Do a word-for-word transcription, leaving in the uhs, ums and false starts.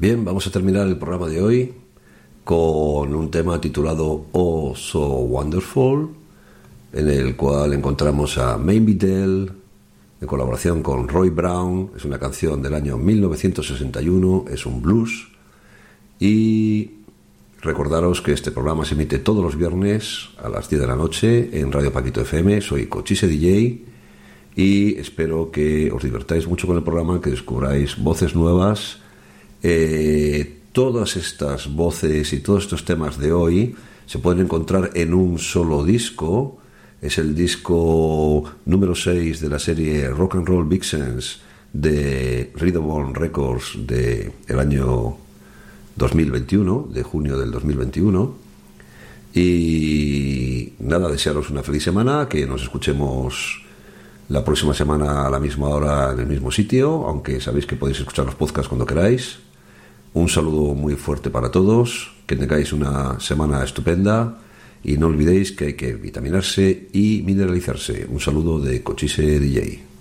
Bien, vamos a terminar el programa de hoy con un tema titulado Oh So Wonderful, en el cual encontramos a Maybe Dell en colaboración con Roy Brown. Es una canción del año mil novecientos sesenta y uno, es un blues. Y recordaros que este programa se emite todos los viernes a las diez de la noche en Radio Paquito F M. Soy Cochise D J y espero que os divertáis mucho con el programa, que descubráis voces nuevas. Eh, todas estas voces y todos estos temas de hoy se pueden encontrar en un solo disco. Es el disco número seis de la serie Rock and Roll Vixens de Rhythm Records del año dos mil veintiuno, de junio del dos mil veintiuno. Y nada, desearos una feliz semana, que nos escuchemos la próxima semana a la misma hora en el mismo sitio, aunque sabéis que podéis escuchar los podcasts cuando queráis. Un saludo muy fuerte para todos, que tengáis una semana estupenda y no olvidéis que hay que vitaminarse y mineralizarse. Un saludo de Cochise D J.